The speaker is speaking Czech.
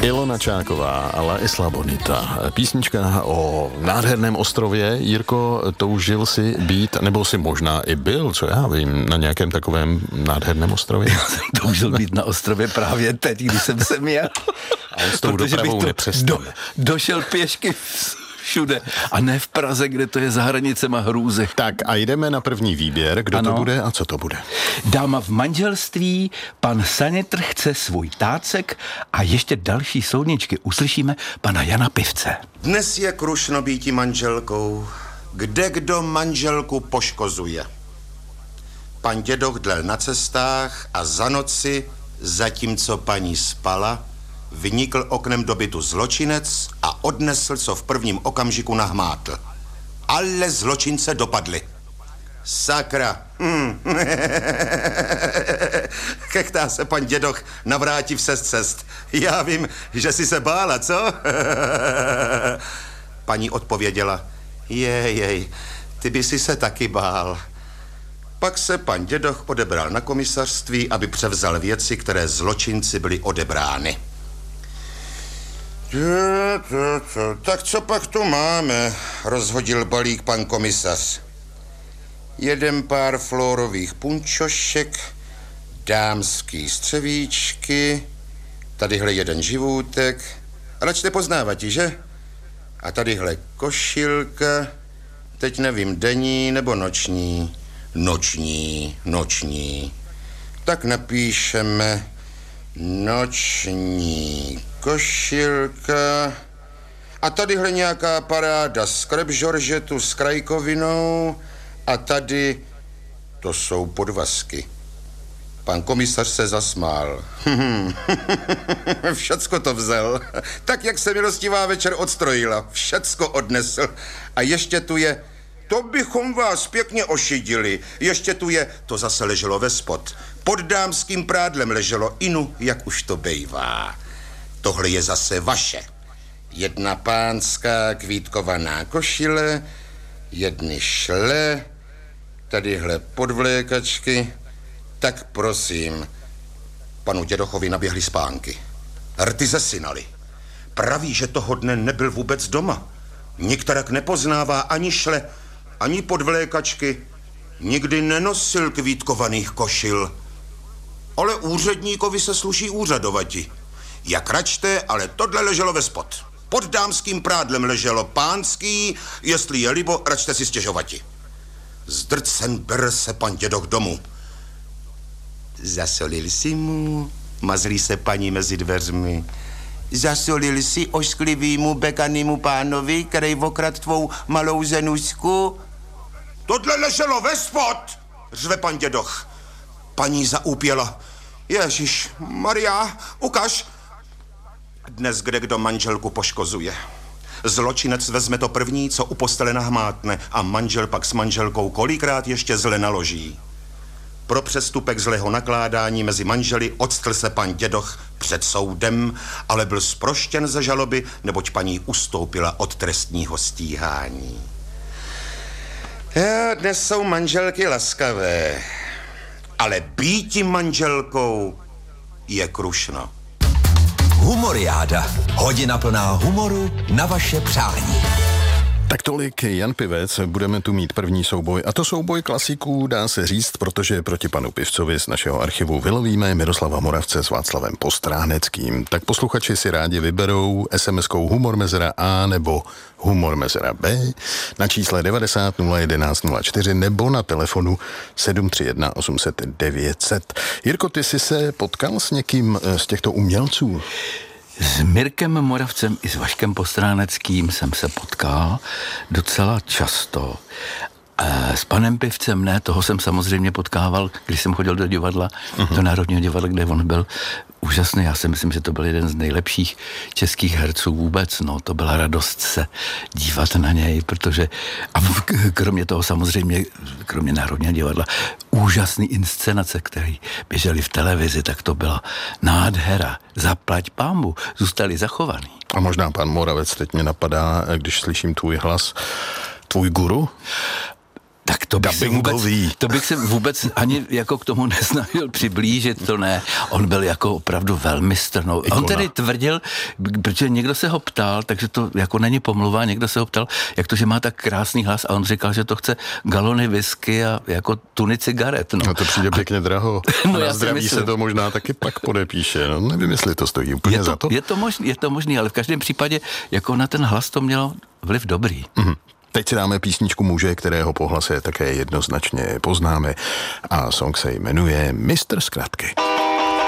Ilona Čáková a La Isla Bonita. Písnička o nádherném ostrově. Jirko, toužil si být, nebo si možná i byl, co já vím, na nějakém takovém nádherném ostrově? Já jsem toužil být na ostrově právě teď, když jsem se měl. A on s tou dopravou nepřestane. Došel pěšky všude a ne v Praze, kde to je za hranicema hrůzy. Tak a jdeme na první výběr. Kdo to bude a co to bude? Dáma v manželství, pan Sanitr chce svůj tácek a ještě další soudničky. Uslyšíme pana Jana Pivce. Dnes je krušno býti manželkou, kde kdo manželku poškozuje. Pan dědoch dlel na cestách a za noci, zatímco paní spala, vynikl oknem do bytu zločinec a odnesl, co v prvním okamžiku nahmátl. Ale zločince dopadli. Sakra. Chechtá se pan dědoch navrátiv se z cest. Já vím, že jsi se bála, co? Paní odpověděla, jej, ty by si se taky bál. Pak se pan dědoch odebral na komisařství, aby převzal věci, které zločinci byly odebrány. Tak co pak tu máme? Rozhodil balík pan komisař. Jeden pár florových punčošek, dámský střevíčky, tadyhle jeden živůtek, rač nepoznávatí, že? A tadyhle košilka, teď nevím, denní nebo noční. Noční. Tak napíšeme noční košilka. A tadyhle nějaká paráda z krep žoržetu s krajkovinou a tady to jsou podvazky. Pan komisař se zasmál. Všecko to vzal. Tak, jak se milostivá večer odstrojila. Všecko odnesl. A ještě tu je, to bychom vás pěkně ošidili. Ještě tu je, to zase leželo ve spod. Pod dámským prádlem leželo inu, jak už to bejvá. Tohle je zase vaše. Jedna pánská kvítkovaná košile, jedny šle, tadyhle podvlékačky. Tak prosím, panu dědochovi naběhly spánky. Rty zesynali. Praví, že toho dne nebyl vůbec doma. Nikterak nepoznává ani šle, ani podvlékačky. Nikdy nenosil kvítkovaných košil. Ale úředníkovi se sluší úřadovati. Jak račte, ale tohle leželo ve spod. Pod dámským prádlem leželo pánský, jestli je libo, račte si stěžovati. Zdrcen bere se pan dědoch domů. Zasolil si mu, mazlí se paní mezi dveřmi. Zasolil si ošklivýmu bekanýmu pánovi, který okrad tvou malou zenušku. Tohle leželo ve spod, řve pan dědoch. Paní zaúpěla. Ježíš Maria, ukaž. Dnes kdekdo manželku poškozuje. Zločinec vezme to první, co u postele nahmátne, a manžel pak s manželkou kolikrát ještě zle naloží. Pro přestupek zlého nakládání mezi manželi odstl se pan dědoch před soudem, ale byl zproštěn ze žaloby, neboť paní ustoupila od trestního stíhání. Dnes jsou manželky laskavé, ale býti manželkou je krušno. Humoriáda. Hodina plná humoru na vaše přání. Tak tolik Jan Pivec, budeme tu mít první souboj. A to souboj klasiků, dá se říct, protože proti panu Pivcovi z našeho archivu vylovíme Miroslava Moravce s Václavem Postráneckým. Tak posluchači si rádi vyberou SMS-kou Humor Mezera A nebo Humor Mezera B na čísle 90 011 04 nebo na telefonu 731 800 900. Jirko, ty jsi se potkal s někým z těchto umělců? S Mirkem Moravcem i s Vaškem Postráneckým jsem se potkal docela často. S panem Pivcem ne, toho jsem samozřejmě potkával, když jsem chodil do divadla, do Národního divadla, kde on byl úžasný. Já si myslím, že to byl jeden z nejlepších českých herců vůbec. No, to byla radost se dívat na něj, protože a kromě toho samozřejmě, kromě Národního divadla, úžasný inscenace, které běžely v televizi, tak to byla nádhera. Zaplať pánbu, zůstali zachovaný. A možná pan Moravec teď mě napadá, když slyším tvůj hlas, tvůj guru? Tak to bych se vůbec ani jako k tomu nesnažil přiblížit, to ne. On byl jako opravdu velmi strnou. On tedy tvrdil, protože někdo se ho ptal, takže to jako není pomluva, někdo se ho ptal, jak to, že má tak krásný hlas a on říkal, že to chce galony whisky a jako tuny cigaret. No to přijde pěkně draho. No, na zdraví se to možná taky pak podepíše. No, nevím, jestli to stojí úplně za to. Je to možný, ale v každém případě jako na ten hlas to mělo vliv dobrý. Mm-hmm. Teď si dáme písničku muže, kterého po hlase také jednoznačně poznáme a song se jmenuje Mistr Zkratky.